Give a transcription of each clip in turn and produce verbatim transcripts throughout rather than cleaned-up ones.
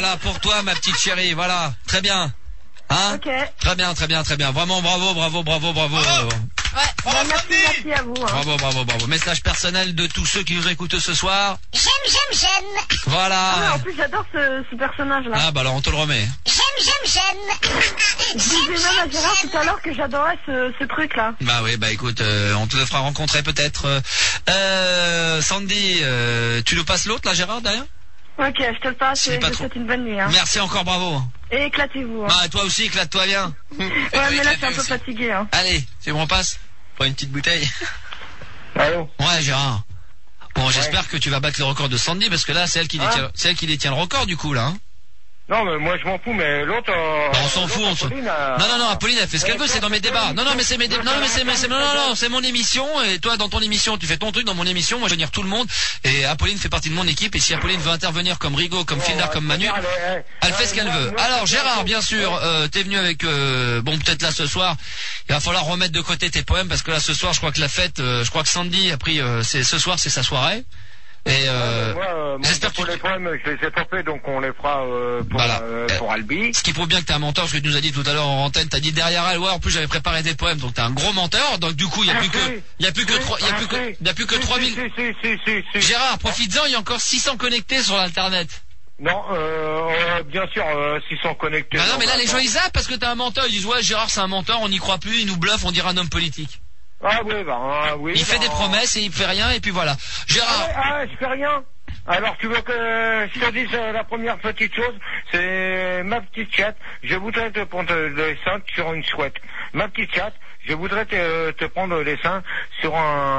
Voilà, pour toi, ma petite chérie, voilà. Très bien. Hein? Ok. Très bien, très bien, très bien. Vraiment, bravo, bravo, bravo, bravo. Oh Ouais, bah, merci, merci à vous. Hein. Bravo, bravo, bravo. Message personnel de tous ceux qui nous écoutent ce soir. J'aime, j'aime, j'aime. Voilà. Ah, mais en plus, j'adore ce, ce personnage-là. Ah, bah alors on te le remet. J'aime, j'aime, j'aime. Je disais même à Gérard tout à l'heure que j'adorais ce, ce truc-là. Bah oui, bah écoute, euh, on te le fera rencontrer peut-être. Euh, euh, Sandy, euh, tu nous passes l'autre là, Gérard, derrière? Ok, je te le passe et je te souhaite une bonne nuit. Hein. Merci encore, bravo. Et éclatez-vous. Hein. Bah toi aussi, éclate-toi bien. Ouais, mais là, je suis un peu fatigué. Hein. Allez, tu me repasses? Prends une petite bouteille. Allô? Ouais, Gérard. Bon, ouais. J'espère que tu vas battre le record de Sandy, parce que là, c'est elle qui détient, ah. c'est elle qui détient le record, du coup, là. Hein. Non, mais moi, je m'en fous, mais l'autre... Euh, bah, on s'en fout, on s'en... A... Non, non, non, Apolline, elle fait ce qu'elle veut, c'est dans mes débats. Non, non, mais c'est mes débats. Non, mais c'est, mais c'est, non, non, non, c'est mon émission, et toi, dans ton émission, tu fais ton truc, dans mon émission, moi, je vais venir tout le monde, et Apolline fait partie de mon équipe, et si Apolline veut intervenir comme Rigaud, comme Fildar, comme Manu, elle fait ce qu'elle veut. Alors, Gérard, bien sûr, euh, t'es venu avec, euh, bon, peut-être là, ce soir, il va falloir remettre de côté tes poèmes, parce que là, ce soir, je crois que la fête, euh, je crois que Sandy a pris, euh, c'est, ce soir, c'est sa soirée. Et euh, moi, euh, j'espère que pour tu... les poèmes, je les ai pas fait, donc on les fera euh, pour, voilà. euh, pour Albi. Ce qui prouve bien que t'es un menteur, ce que tu nous as dit tout à l'heure en antenne, t'as dit derrière elle, ouais, en plus j'avais préparé des poèmes, donc t'es un gros menteur, donc du coup il y a plus que, il y a plus que trois, il y a plus que, il y a plus que trois mille. Gérard, profites-en, il y a encore six cents connectés sur l'internet. Non, euh, bien sûr, euh, s'ils sont connectés. Bah non, mais là les gens ils zappent parce que t'es un menteur, ils disent ouais Gérard c'est un menteur, on n'y croit plus, il nous bluffe, on dirait un homme politique. Ah oui, bah euh, oui. Il bah, fait des promesses et il fait rien et puis voilà. Gérard. Ah, ah je fais rien. Alors tu veux que je te dise euh, la première petite chose, c'est ma petite chatte, je voudrais te prendre les seins sur une chouette. Ma petite chatte, je voudrais te, te prendre les seins sur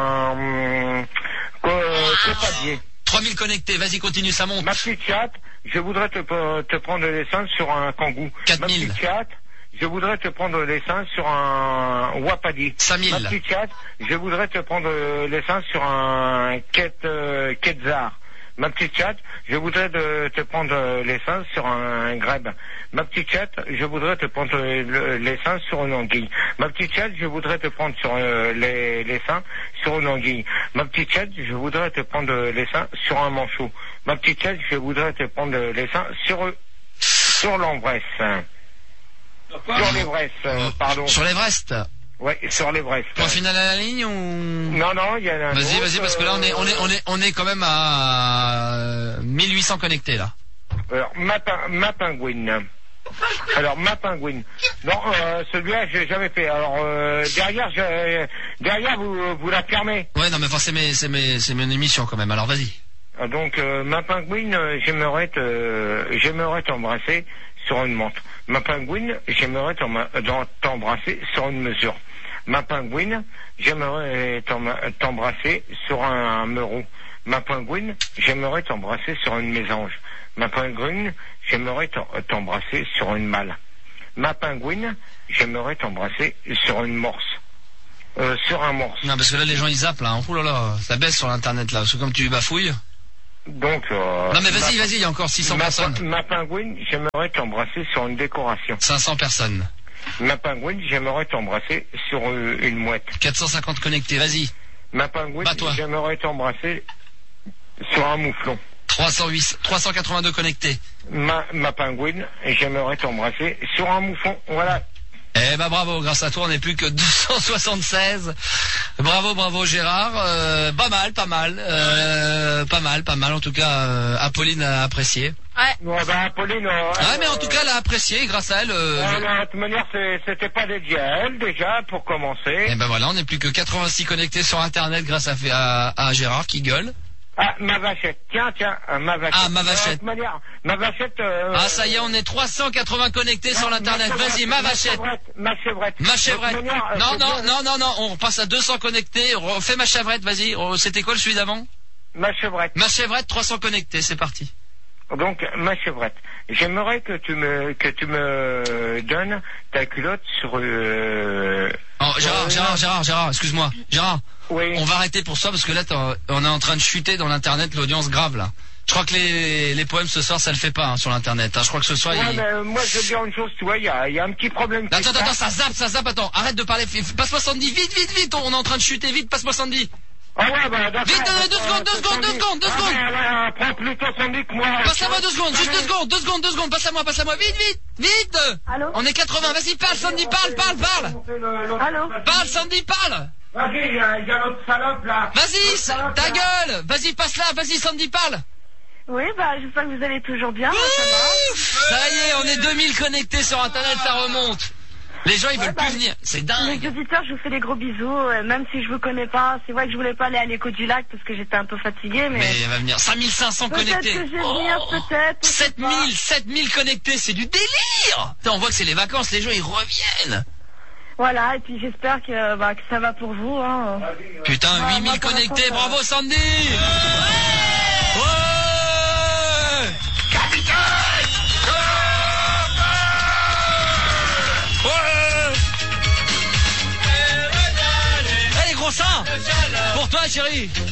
un copabier. trois mille connectés, vas-y continue, ça monte. Ma petite chatte, je voudrais te, te prendre les seins sur un kangou. quatre mille. Ma petite chatte, je voudrais te prendre les seins sur un wapadi. cinq mille. Ma petite chatte, je voudrais te prendre les seins sur un ket, euh, ketzar. Ma petite chatte, je voudrais de, te prendre les seins sur un grèbe. Ma petite chatte, je voudrais te prendre le, les seins sur une anguille. Ma petite chatte, je voudrais te prendre sur euh, les, les seins sur une anguille. Ma petite chatte, je voudrais te prendre les seins sur un manchot. Ma petite chatte, je voudrais te prendre les seins sur sur l'Embresse. Sur l'Everest, euh, pardon. Sur l'Everest. Ouais, sur l'Everest. Point final à la ligne ou... Non, non, il y en a un Vas-y, autre, vas-y, parce que là, on est, on est, on est, on est quand même à mille huit cents connectés, là. Alors, ma, ma pingouine. Alors, ma pingouine. Non, euh, celui-là, j'ai jamais fait. Alors, euh, derrière, je, derrière, vous, vous la fermez. Ouais, non, mais enfin, c'est mes, c'est mes, c'est mon émission quand même. Alors, vas-y. Donc, euh, ma pingouine, j'aimerais te, j'aimerais t'embrasser sur une menthe. Ma pingouine, j'aimerais t'embrasser sur une mesure. Ma pingouine, j'aimerais t'embrasser sur un meuron. Ma pingouine, j'aimerais t'embrasser sur une mésange. Ma pingouine, j'aimerais t'embrasser sur une malle. Ma pingouine, j'aimerais t'embrasser sur une morse. Euh, sur un morse. Non, parce que là, les gens, ils zappent, là. Oh là là, ça baisse sur l'internet, là. Parce que comme tu bafouilles. Donc, euh, non mais vas-y, vas-y, il y a encore six cents ma, personnes. Ma pingouine, j'aimerais t'embrasser sur une décoration. cinq cents personnes. Ma pingouine, j'aimerais t'embrasser sur euh, une mouette. quatre cent cinquante connectés, vas-y. Ma pingouine, j'aimerais t'embrasser sur un mouflon. trois cent huit, trois cent quatre-vingt-deux connectés. Ma, ma pingouine, j'aimerais t'embrasser sur un mouflon. Voilà. Eh ben bravo, grâce à toi on n'est plus que deux cent soixante-seize. Bravo, bravo Gérard. Euh, pas mal, pas mal, euh, pas mal, pas mal. En tout cas, euh, Apolline a apprécié. Ouais. Ouais, ben Apolline. Euh, ouais, mais en tout cas, elle a apprécié. Grâce à elle. Euh, ouais, je... non, de toute manière, c'était pas dédié à elle déjà pour commencer. Eh ben voilà, on n'est plus que quatre-vingt-six connectés sur Internet grâce à, à, à Gérard qui gueule. Ah, ma vachette. Tiens, tiens, euh, ma vachette. Ah, ma vachette. De toute manière, ma vachette. Euh, ah, ça y est, on est trois cent quatre-vingts connectés sur l'internet. Vas-y, ma vachette. Ma chevrette. Ma chevrette. Manière, euh, non, non, non, non, non, on repasse à deux cents connectés. Refais ma chevrette, vas-y. C'était quoi le celui d'avant? Ma chevrette. Ma chevrette, trois cents connectés, c'est parti. Donc, ma chevrette. J'aimerais que tu me, que tu me donnes ta culotte sur, euh... Oh, Gérard, euh, Gérard, Gérard, Gérard, excuse-moi. Gérard. Oui. On va arrêter pour ça parce que là, on est en train de chuter dans l'internet, l'audience grave, là. Je crois que les, les poèmes ce soir, ça le fait pas, hein, sur l'internet, hein. Je crois que ce soir, ouais, il... mais euh, moi, je veux dire une chose, tu vois, il y a, y a un petit problème. Attends, attends, attends, ça zappe, ça zappe, attends. Arrête de parler. Passe-moi Sandy, vite, vite, vite. On est en train de chuter, vite, passe-moi Sandy. Ah ouais, bah d'accord. Vite, euh, deux secondes, deux secondes, deux secondes, deux Ah, secondes. ouais, ouais, prends plutôt Sandy que moi. Passe à moi deux secondes, juste deux secondes, deux secondes, deux secondes, passe à moi, passe à moi, vite, vite, vite. Allô? On est quatre-vingts, vas-y, parle, Sandy, parle, parle, parle. Allô? Parle, Sandy, parle. Vas-y, il y a, y a l'autre salope là. Vas-y, ta gueule. Vas-y, passe là, vas-y, Sandy, parle. Oui, bah j'espère que vous allez toujours bien. Moi, ça va. Ça y est, on est deux mille connectés sur Internet, ça remonte. Les gens, ils veulent bah, plus venir. C'est Les dingue. auditeurs, je vous fais des gros bisous, euh, même si je vous connais pas. C'est vrai que je voulais pas aller à l'écho du lac parce que j'étais un peu fatiguée, mais... Mais elle va venir. cinq mille cinq cents Peut-être connectés. que je vais venir, peut-être. on sait sept pas. mille, sept mille connectés, c'est du délire. Putain, on voit que c'est les vacances, les gens, ils reviennent. Voilà, et puis j'espère que, bah, que ça va pour vous. Hein. Putain, Ah, huit moi, mille pour connectés, l'instant, ça bravo Sandy. Ouais. Ouais. Allez, gros sein. Pour toi, chérie.